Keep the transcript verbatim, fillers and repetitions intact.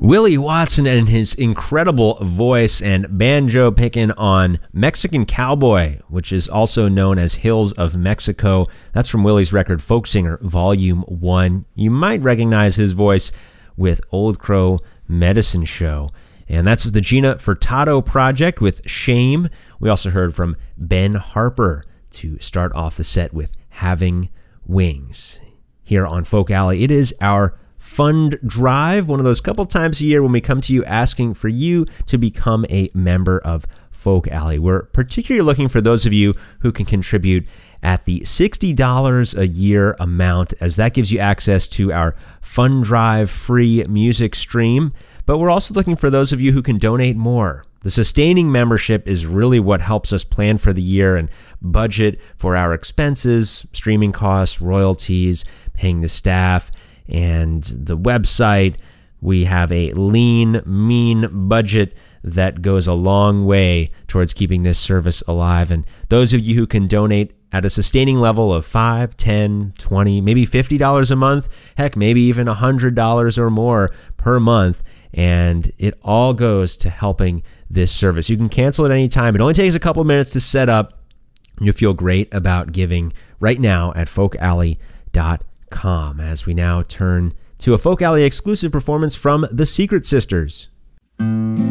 Willie Watson and his incredible voice and banjo picking on Mexican Cowboy, which is also known as Hills of Mexico. That's from Willie's record Folk Singer Volume one. You might recognize his voice with Old Crow Medicine Show. And that's the Gina Furtado Project with Shame. We also heard from Ben Harper to start off the set with Having Wings. Here on Folk Alley, it is our fund drive, one of those couple times a year when we come to you asking for you to become a member of Folk Alley. We're particularly looking for those of you who can contribute at the sixty dollars a year amount, as that gives you access to our fund drive free music stream. But we're also looking for those of you who can donate more. The sustaining membership is really what helps us plan for the year and budget for our expenses, streaming costs, royalties, paying the staff, and the website. We have a lean, mean budget that goes a long way towards keeping this service alive. And those of you who can donate at a sustaining level of five, ten, twenty, maybe fifty dollars a month, heck, maybe even one hundred dollars or more per month, and it all goes to helping this service. You can cancel at any time. It only takes a couple of minutes to set up. You'll feel great about giving right now at folk alley dot com. As we now turn to a Folk Alley exclusive performance from the Secret Sisters.